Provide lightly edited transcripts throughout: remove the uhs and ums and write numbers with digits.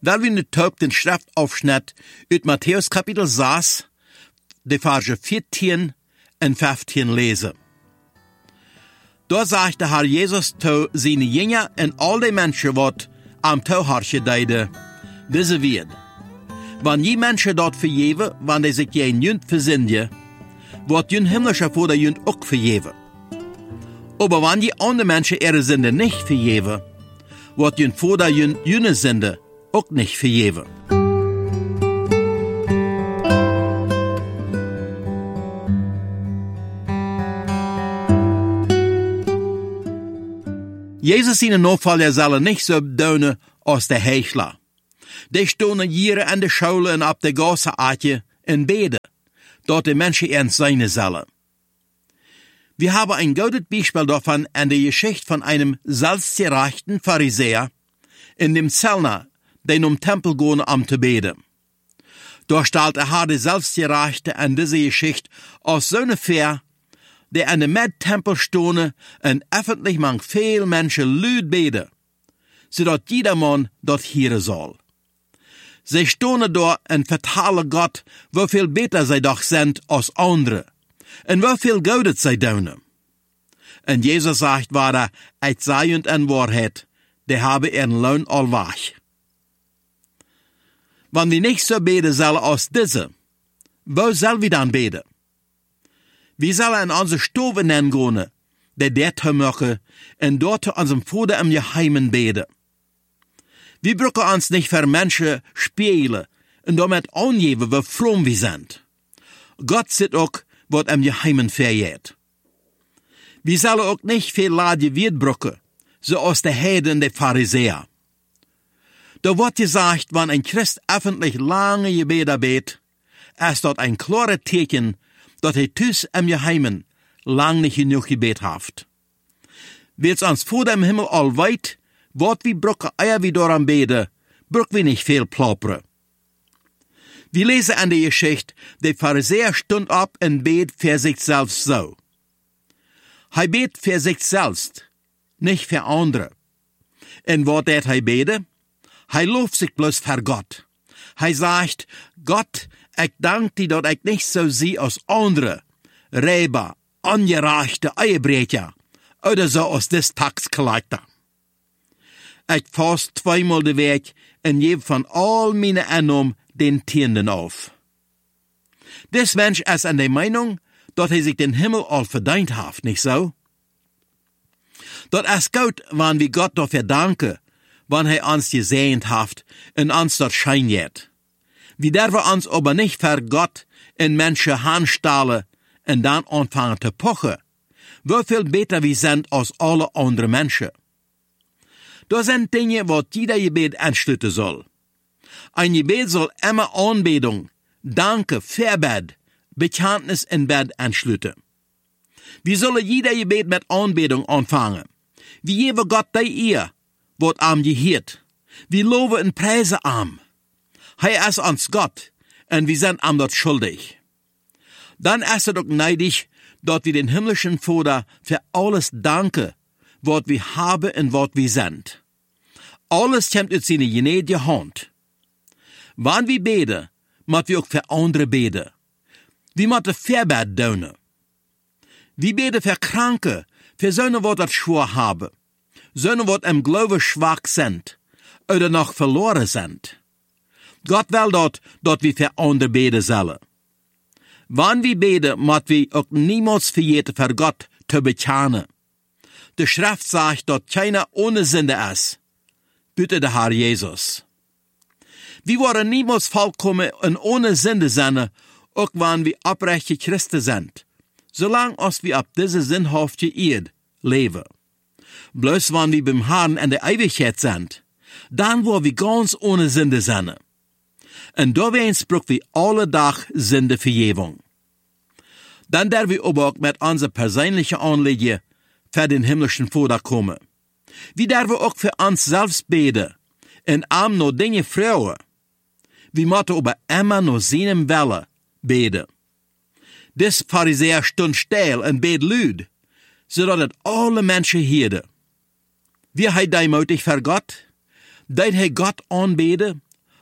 Wel we nu op den Schriftaufschnitt uit Matthäus Kapitel 6, de Verse 14 en 15 lesen. Da sagt der Herr Jesus zu seine Jünger en al die Menschen, wat am Tauharche deide, diese wird. Wann je Menschen dort verjeven, wann die sich geen jünd verzinnen, wordt jün himmlische Vater jünd ook verjeven. Aber wann die andere Menschen ihre Sünde nicht verjeven, wordt jün Vater jüne Sünde ook nicht verjeven. Jesus seine Nachfolger sollen nicht so doen als der Heuchler. Die stonden hier an der Schule und ab der Gasse aatje en beden, dort die Menschen ernst sein sollen. Wir haben ein gutes Beispiel davon an der Geschichte von einem selbstgerechten Pharisäer in dem Zellner, der um Tempel gehen, um zu beten. Da stellt der Herr der Selbstgerechte an diese Geschichte als so eine Fair, der an dem Tempel stohne und öffentlich mang viel Menschen lüd beten, sodass jedermann dort hören soll. Sie stohne dort und vertalen Gott, wie viel besser sie doch sind als andere, und wie viel Gutes sie tun. Und Jesus sagt weiter, ich sei und in Wahrheit, der habe ihren Lohn allwach. Wenn wir nicht so beten sollen als diese, wo sollen wir dann beten? Wir sollen in unsere Stube gehen, der zu machen, und dort zu unserem Vater im Geheimen beten. Wir brauchen uns nicht für Menschen spielen und damit angeben, wie fromm wir sind. Gott sieht auch, was im Geheimen vergeht. Wir sollen auch nicht viel Lade wird brauchen, so aus der Heiden der Pharisäer. Da wird gesagt, wenn ein Christ öffentlich lange Gebete bet, ist dort ein klares Zeichen, dass tüs im Geheimen lang nicht genug Gebet haft. Wird's ans Vater im Himmel allweit, wat wie brocke eier wie daran beten, bruck wir nicht viel plappere. Wir lesen an der Geschichte, der Pharisäer stund ab und bet für sich selbst so. Hij bet für sich selbst, nicht für andere. Und wat dat hij bete? Hij lobt sich bloß für Gott. Hij sagt, Gott, ich dank dir, dass ich nicht so sie als andere, Räber, ungerechte Eierbrecher, oder so als des Taxkollector. Ich fast zweimal de Weg und gebe von all meine Einnahmen den Tienden auf. Des Mensch ist an der Meinung, dass sich den Himmel all verdient hat, nicht so? Dat ist gut, wenn wir Gott dafür danken, wenn uns gesehnt hat und uns dort scheint. Wir dürfen uns aber nicht für Gott in Menschen handstellen und dann anfangen zu pochen, wie viel besser wir sind als alle anderen Menschen. Da sind Dinge, was jeder Gebet anschließen soll. Ein Gebet soll immer Anbetung, Danke, Verbet, Bekenntnis in Bett anschließen. Wir sollen jeder Gebet mit Anbetung anfangen. Wir geben Gott die Ehre, was am gehört. Wir loben und preisen am. Er ist uns Gott, und wir sind ihm dort schuldig. Dann ist es auch neidig, dass wir den himmlischen Vater für alles danken, was wir haben und was wir sind. Alles kommt aus seiner gnädigen Hand. Wenn wir beten, müssen wir auch für andere beten. Wir müssen Verbet tun. Wir beten für Kranke, für solche, die das schwer haben, solche, die im Glauben schwach sind oder noch verloren sind. Gott will dort, dass wir für andere beten sollen. Wenn wir beten, müssen wir auch niemals vergeten, für Gott zu bekennen. Die Schrift sagt, dass keiner ohne Sünde ist. Bitte der Herr Jesus. Wir wollen niemals vollkommen und ohne Sünde sein, auch wenn wir abrechte Christen sind, solange als wir ab dieser sinnhafte Erde leben. Bloß wenn wir beim Herrn in der Ewigkeit sind, dann wollen wir ganz ohne Sünde sein. Und da brauchen wir alle Tag Sündevergebung. Dann der wir aber auch mit unserer persönlichen Anliegen für den himmlischen Vater kommen. Wir dürfen auch für uns selbst beten und am noch Dinge fragen. Wir müssen aber immer noch seinem Wille beten. Des Pharisäer stund still und bet lüd, zodat alle Menschen hörten. Wie hij deimotig für Gott? Deed hij Gott aanbeden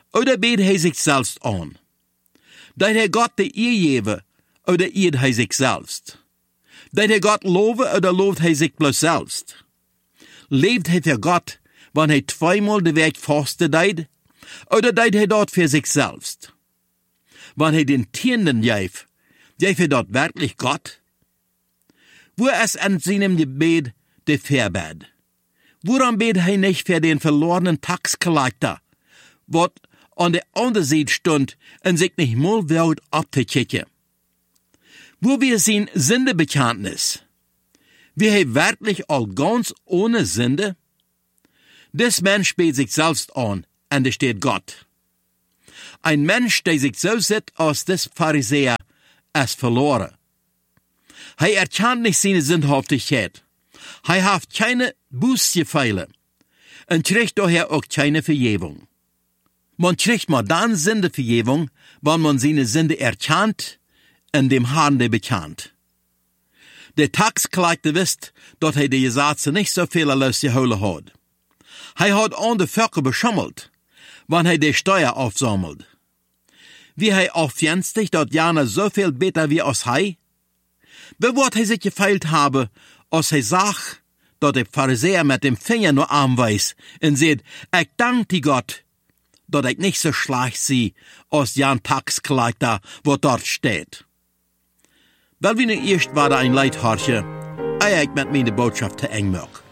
oder bet hij sich selbst an? Dat hij Gott de eer geven, oder eert hij sich selbst? Dat hij Gott loven, oder looft hij sich bloß selbst? Lebt hij für Gott, wann hij zweimal de Weg faste deed, oder deed hij dort für sich selbst? Wann hij den Tienden geeft hij dort wirklich Gott? Wo es an seinem Gebet de Verbet? Woran bet hij nicht für den verlorenen Taxcollector, wat an der anderen Seite stund und sich nicht mal welt abzukicken? Wo wir sein Sündebekenntnis? Wir hij wirklich all ganz ohne Sünde? Des Mensch bet sich selbst an, und da steht Gott. Ein Mensch, der sich so sieht als des Pharisäer, ist verloren. Hij erkennt nicht seine Sündhaftigkeit. Hij hat keine Bußgefeile und kriegt daher auch keine Vergebung. Man kriegt mal dann Sündevergebung, wenn man seine Sünde erkennt und dem Herrn bekannt. Der Taxcollector wisst, dass hij die Gesetze nicht so viel losgeholt hat. Hij hat andere Völker beschummelt, wenn hij die Steuer aufsammelt. Wie hij aufjenstigt, dat Jana so viel besser wie als hij? Bewort hij sich gefeilt habe, als hij sagt, dat der Pharisäer mit dem Finger nur anweist und sagt, ich dank die Gott, dat ich nicht so schlecht sie, als Jan Taxcollector, wo dort steht. Weil wir nicht erst war da ein Leitharche, ich mit meine Botschaft zu eng mag.